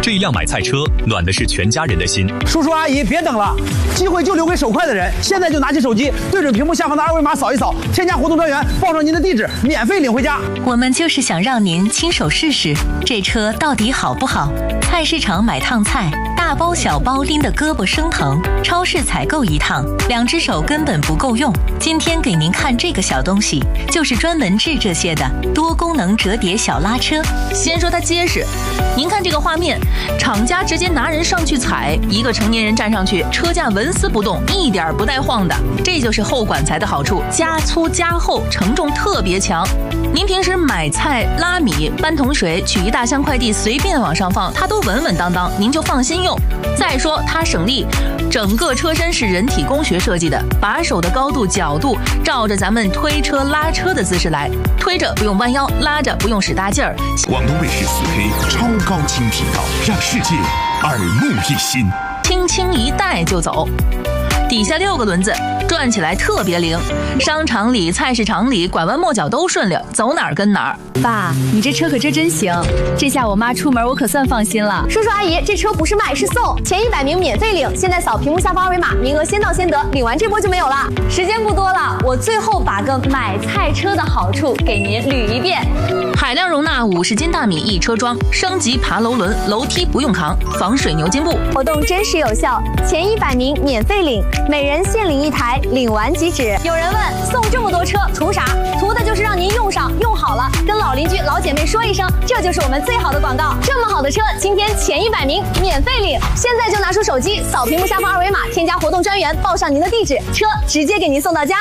这一辆买菜车暖的是全家人的心。 叔叔阿姨别等了，机会就留给手快的人。现在就拿起手机，对准屏幕下方的二维码扫一扫，添加活动专员，报上您的地址，免费领回家。 我们就是想让您亲手试试这车到底好不好。菜市场买趟菜，大包小包拎得胳膊生疼；超市采购一趟，2只手根本不够用。今天给您看这个小东西，就是专门治这些的多功能折叠小拉车。 先说它结实，您看这个画面，厂家直接拿人上去踩，一个成年人站上去，车架纹丝不动，一点不带晃的。这就是厚管材的好处，加粗加厚，承重特别强。您平时买菜、拉米、搬桶水、取一大箱快递，随便往上放，它都稳稳当当，您就放心用。再说它省力，整个车身是人体工学设计的，把手的高度、角度照着咱们推车、拉车的姿势来，推着不用弯腰，拉着不用使大劲儿。 广东卫视4K 超高清频道，让世界耳目一新， 轻轻一带就走。底下6个轮子，转起来特别灵，商场里、菜市场里拐弯抹角都顺溜，走哪儿跟哪儿。 爸，你这车可真行，这下我妈出门我可算放心了。 叔叔阿姨，这车不是卖是送，前100名免费领，现在扫屏幕下方二维码，名额先到先得，领完这波就没有了。时间不多了，我最后把个买菜车的好处给您捋一遍。 海量容纳50斤大米一车装，升级爬楼轮，楼梯不用扛，防水牛筋布。 活动真实有效，前100名免费领，每人限领1台，领完即止。有人问，送这么多车图啥？图的就是让您用上用好了，跟老邻居老姐妹说一声，这就是我们最好的广告。这么好的车，今天前100名免费领，现在就拿出手机扫屏幕下方二维码，添加活动专员，报上您的地址，车直接给您送到家。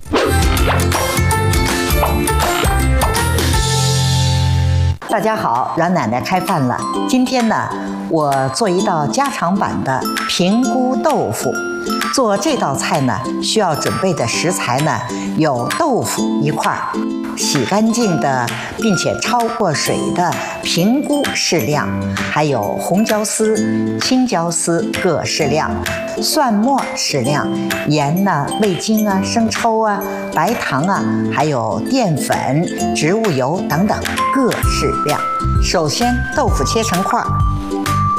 大家好，阮奶奶开饭了。今天呢，我做一道家常版的平菇豆腐。做这道菜呢，需要准备的食材呢有豆腐1块，洗干净的并且焯过水的平菇适量，还有红椒丝、青椒丝各适量，蒜末适量，盐呢、味精啊、生抽啊、白糖啊，还有淀粉、植物油等等各适量。首先，豆腐切成块，